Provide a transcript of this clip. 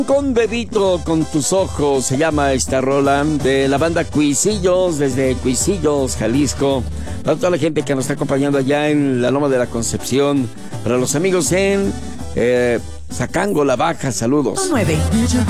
Con Bebito, con tus ojos, se llama esta rola de la banda Cuisillos, desde Cuisillos, Jalisco. Para toda la gente que nos está acompañando allá en la Loma de la Concepción. Para los amigos en Zacango, La Baja, saludos. 9.